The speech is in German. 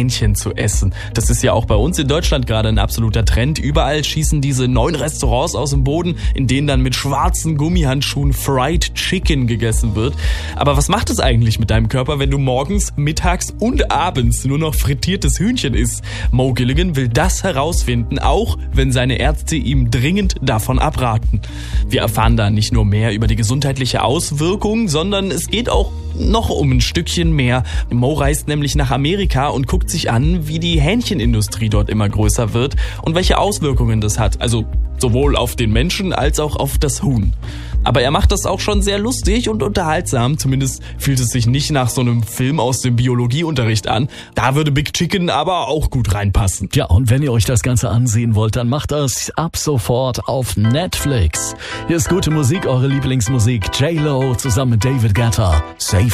Hähnchen zu essen. Das ist ja auch bei uns in Deutschland gerade ein absoluter Trend. Überall schießen diese neuen Restaurants aus dem Boden, in denen dann mit schwarzen Gummihandschuhen Fried Chicken gegessen wird. Aber was macht es eigentlich mit deinem Körper, wenn du morgens, mittags und abends nur noch frittiertes Hühnchen isst? Mo Gilligan will das herausfinden, auch wenn seine Ärzte ihm dringend davon abraten. Wir erfahren da nicht nur mehr über die gesundheitliche Auswirkung, sondern es geht auch noch um ein Stückchen mehr. Mo reist nämlich nach Amerika und guckt sich an, wie die Hähnchenindustrie dort immer größer wird und welche Auswirkungen das hat. Also sowohl auf den Menschen als auch auf das Huhn. Aber er macht das auch schon sehr lustig und unterhaltsam. Zumindest fühlt es sich nicht nach so einem Film aus dem Biologieunterricht an. Da würde Big Chicken aber auch gut reinpassen. Ja, und wenn ihr euch das Ganze ansehen wollt, dann macht das ab sofort auf Netflix. Hier ist gute Musik, eure Lieblingsmusik. J-Lo zusammen mit David Guetta. Safe